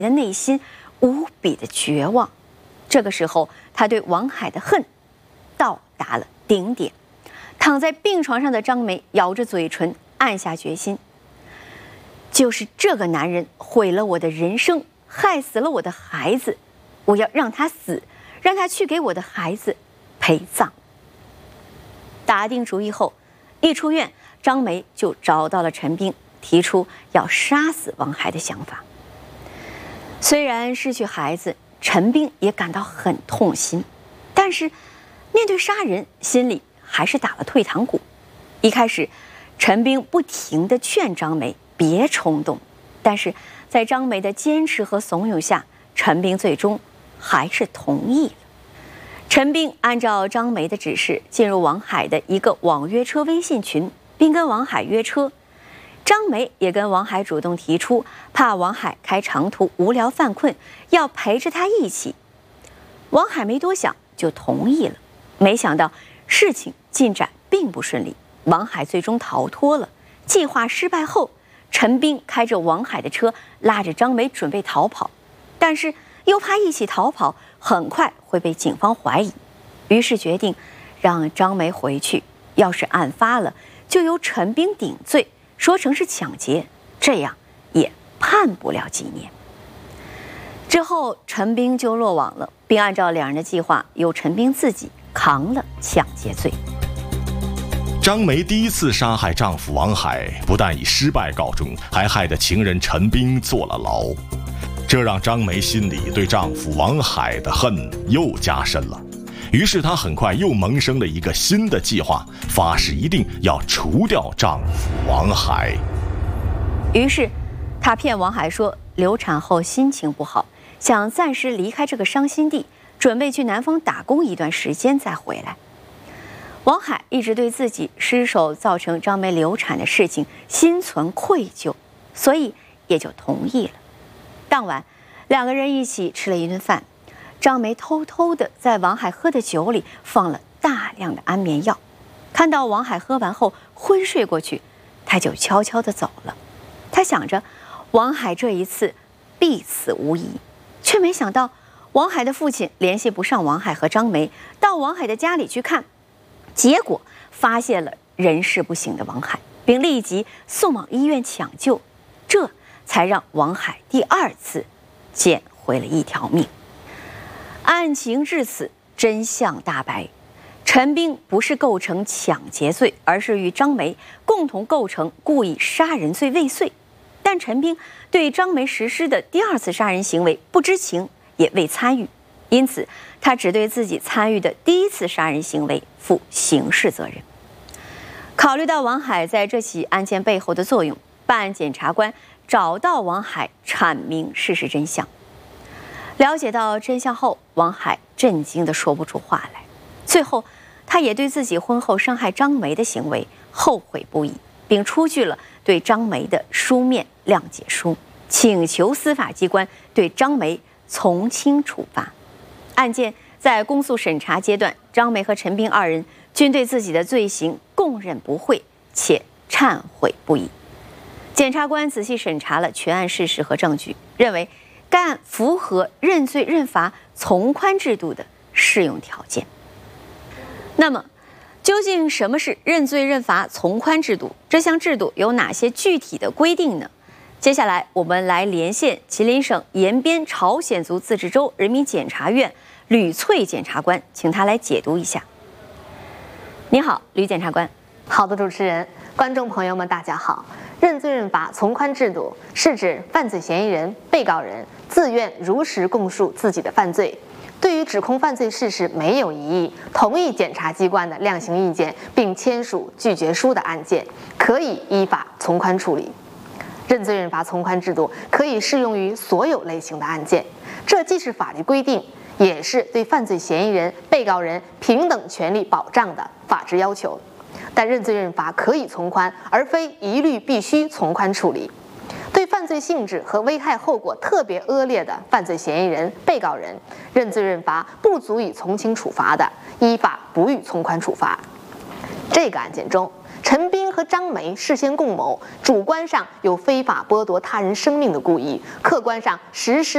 的内心无比的绝望。这个时候，他对王海的恨到达了顶点。躺在病床上的张梅咬着嘴唇，暗下决心：就是这个男人毁了我的人生，害死了我的孩子，我要让他死，让他去给我的孩子陪葬。打定主意后，一出院，张梅就找到了陈斌，提出要杀死王海的想法。虽然失去孩子，陈斌也感到很痛心，但是面对杀人，心里还是打了退堂鼓。一开始，陈斌不停地劝张梅别冲动，但是在张梅的坚持和怂恿下，陈斌最终还是同意了。陈斌按照张梅的指示，进入王海的一个网约车微信群，并跟王海约车。张梅也跟王海主动提出，怕王海开长途无聊犯困，要陪着他一起。王海没多想就同意了。没想到事情进展并不顺利，王海最终逃脱了。计划失败后，陈斌开着王海的车，拉着张梅准备逃跑，但是又怕一起逃跑很快会被警方怀疑，于是决定让张梅回去，要是案发了，就由陈斌顶罪，说成是抢劫，这样也判不了几年。之后陈斌就落网了，并按照两人的计划，由陈斌自己扛了抢劫罪。 张梅第一次杀害丈夫王海，不但以失败告终，还害得情人陈斌坐了牢。这让张梅心里对丈夫王海的恨又加深了。于是她很快又萌生了一个新的计划，发誓一定要除掉丈夫王海。 于是她骗王海说流产后心情不好，想暂时离开这个伤心地，准备去南方打工一段时间再回来。王海一直对自己失手造成张梅流产的事情心存愧疚，所以也就同意了。当晚，两个人一起吃了一顿饭。张梅偷偷地在王海喝的酒里放了大量的安眠药，看到王海喝完后昏睡过去，她就悄悄地走了。她想着王海这一次必死无疑，却没想到王海的父亲联系不上王海和张梅，到王海的家里去看，结果发现了人事不省的王海，并立即送往医院抢救，这才让王海第二次捡回了一条命。案情至此，真相大白，陈斌不是构成抢劫罪，而是与张梅共同构成故意杀人罪未遂。但陈斌对张梅实施的第二次杀人行为不知情，也未参与，因此他只对自己参与的第一次杀人行为负刑事责任。考虑到王海在这起案件背后的作用，办案检察官找到王海阐明事实真相。了解到真相后，王海震惊地说不出话来。最后，他也对自己婚后伤害张梅的行为后悔不已，并出具了对张梅的书面谅解书，请求司法机关对张梅从轻处罚。案件在公诉审查阶段，张梅和陈斌二人均对自己的罪行供认不讳，且忏悔不已。检察官仔细审查了全案事实和证据，认为该案符合认罪认罚从宽制度的适用条件。那么，究竟什么是认罪认罚从宽制度？这项制度有哪些具体的规定呢？接下来，我们来连线吉林省延边朝鲜族自治州人民检察院吕翠检察官，请他来解读一下。你好，吕检察官。 好的，主持人，观众朋友们，大家好。认罪认罚从宽制度是指犯罪嫌疑人、被告人自愿如实供述自己的犯罪，对于指控犯罪事实没有异议，同意检察机关的量刑意见，并签署拒绝书的案件，可以依法从宽处理。认罪认罚从宽制度可以适用于所有类型的案件，这既是法律规定，也是对犯罪嫌疑人、被告人平等权利保障的法治要求。但认罪认罚可以从宽，而非一律必须从宽处理。对犯罪性质和危害后果特别恶劣的犯罪嫌疑人、被告人，认罪认罚不足以从轻处罚的，依法不予从宽处罚。这个案件中，陈斌和张梅事先共谋，主观上有非法剥夺他人生命的故意，客观上实施